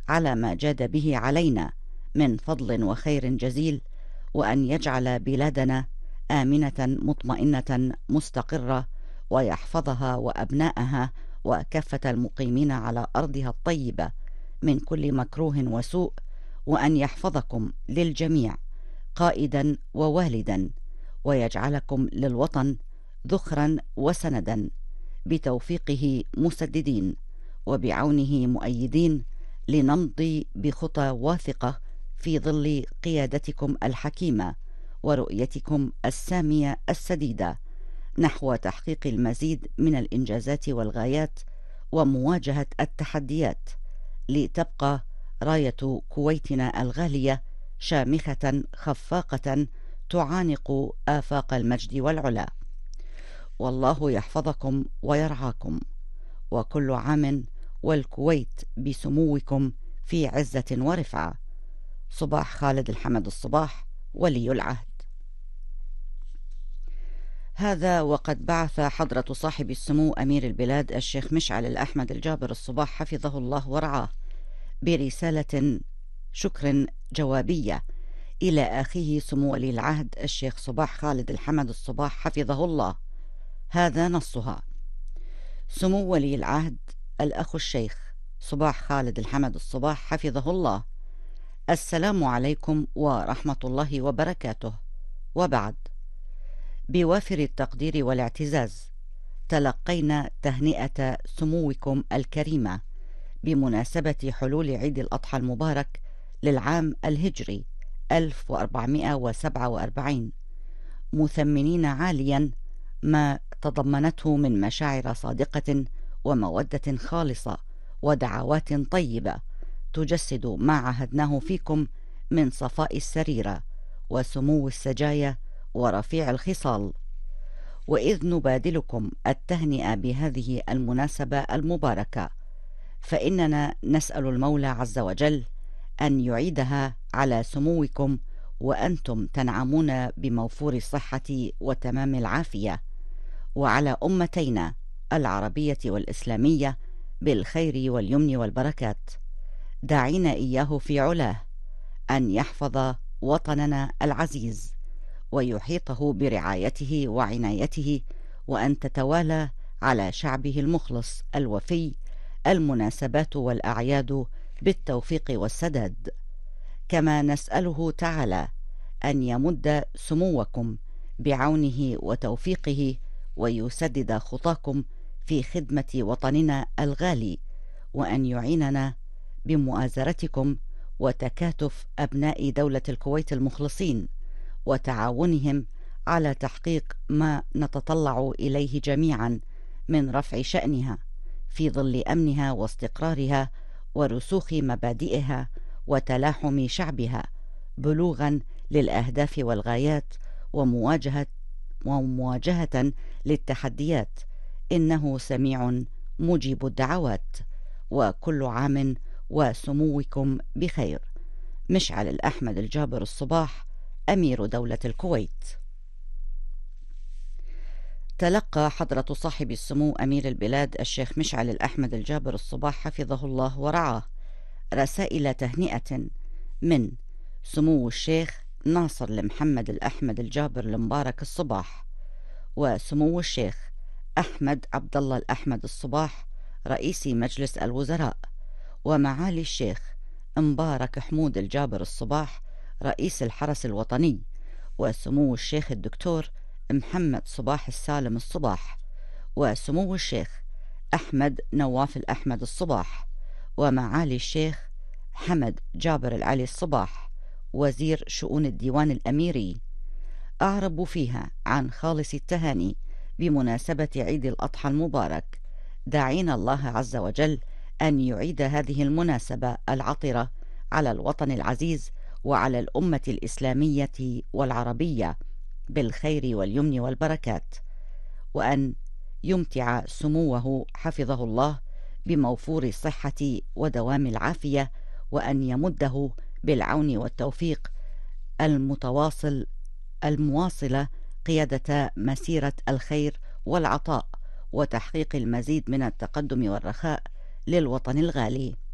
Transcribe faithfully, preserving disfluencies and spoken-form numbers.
على ما جاد به علينا من فضل وخير جزيل، وأن يجعل بلادنا آمنة مطمئنة مستقرة، ويحفظها وأبناءها وكافة المقيمين على أرضها الطيبة من كل مكروه وسوء، وأن يحفظكم للجميع قائدا ووالدا، ويجعلكم للوطن ذخرا وسندا، بتوفيقه مسددين وبعونه مؤيدين، لنمضي بخطى واثقة في ظل قيادتكم الحكيمة ورؤيتكم السامية السديدة نحو تحقيق المزيد من الإنجازات والغايات ومواجهة التحديات، لتبقى راية كويتنا الغالية شامخة خفاقة تعانق آفاق المجد والعلا. والله يحفظكم ويرعاكم، وكل عام والكويت بسموكم في عزة ورفعة. صباح خالد الحمد الصباح، ولي العهد. هذا وقد بعث حضرة صاحب السمو أمير البلاد الشيخ مشعل الأحمد الجابر الصباح حفظه الله ورعاه برسالة شكر جوابية إلى أخيه سمو ولي العهد الشيخ صباح خالد الحمد الصباح حفظه الله. هذا نصها: سمو ولي العهد الأخ الشيخ صباح خالد الحمد الصباح حفظه الله، السلام عليكم ورحمة الله وبركاته. وبعد، بوافر التقدير والاعتزاز تلقينا تهنئة سموكم الكريمة بمناسبة حلول عيد الأضحى المبارك للعام الهجري ألف وأربعمائة وسبعة وأربعين، مثمنين عاليا ما تضمنته من مشاعر صادقة ومودة خالصة ودعوات طيبة تجسد ما عهدناه فيكم من صفاء السريرة وسمو السجايا ورفيع الخصال. وإذ نبادلكم التهنئة بهذه المناسبة المباركة، فإننا نسأل المولى عز وجل أن يعيدها على سموكم وأنتم تنعمون بموفور الصحة وتمام العافية، وعلى أمتينا العربية والإسلامية بالخير واليمن والبركات، داعين إياه في علاه أن يحفظ وطننا العزيز ويحيطه برعايته وعنايته، وأن تتوالى على شعبه المخلص الوفي المناسبات والأعياد بالتوفيق والسداد. كما نسأله تعالى أن يمد سموكم بعونه وتوفيقه ويسدد خطاكم في خدمة وطننا الغالي، وأن يعيننا بمؤازرتكم وتكاتف أبناء دولة الكويت المخلصين وتعاونهم على تحقيق ما نتطلع إليه جميعا من رفع شأنها في ظل أمنها واستقرارها ورسوخ مبادئها وتلاحم شعبها، بلوغا للأهداف والغايات ومواجهة ومواجهة للتحديات، إنه سميع مجيب الدعوات. وكل عام وسموكم بخير. مشعل الأحمد الجابر الصباح، أمير دولة الكويت. تلقى حضرة صاحب السمو أمير البلاد الشيخ مشعل الأحمد الجابر الصباح حفظه الله ورعاه رسائل تهنئة من سمو الشيخ ناصر لمحمد الأحمد الجابر المبارك الصباح، وسمو الشيخ أحمد عبد الله الأحمد الصباح رئيس مجلس الوزراء، ومعالي الشيخ مبارك حمود الجابر الصباح رئيس الحرس الوطني، وسمو الشيخ الدكتور محمد صباح السالم الصباح، وسمو الشيخ أحمد نواف الأحمد الصباح، ومعالي الشيخ حمد جابر العلي الصباح وزير شؤون الديوان الأميري. أعرب فيها عن خالص التهاني بمناسبة عيد الأضحى المبارك، داعين الله عز وجل أن يعيد هذه المناسبة العطرة على الوطن العزيز وعلى الأمة الإسلامية والعربية بالخير واليمن والبركات، وأن يمتع سموه حفظه الله بموفور الصحة ودوام العافية، وأن يمده بالعون والتوفيق المتواصل المواصلة قيادة مسيرة الخير والعطاء وتحقيق المزيد من التقدم والرخاء للوطن الغالي.